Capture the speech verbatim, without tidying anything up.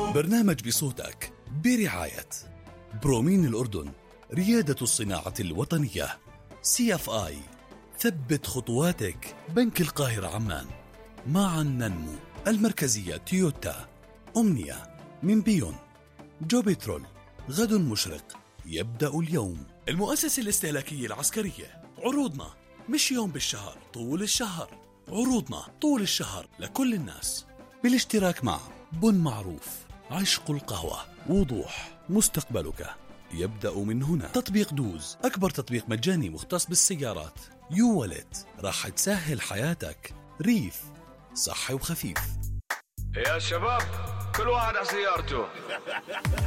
برنامج بصوتك برعاية برومين الأردن، ريادة الصناعة الوطنية. سي اف آي، ثبت خطواتك. بنك القاهرة عمان، معا ننمو. المركزية تويوتا. أمنية من بيون. جو بترول، غد مشرق يبدأ اليوم. المؤسسة الاستهلاكية العسكرية، عروضنا مش يوم بالشهر، طول الشهر. عروضنا طول الشهر لكل الناس، بالاشتراك مع بن معروف، عشق القهوة، وضوح. مستقبلك يبدأ من هنا. تطبيق دوز، أكبر تطبيق مجاني مختص بالسيارات. يو والت، راح تسهل حياتك. ريف، صحي وخفيف. يا شباب كل واحد على سيارته.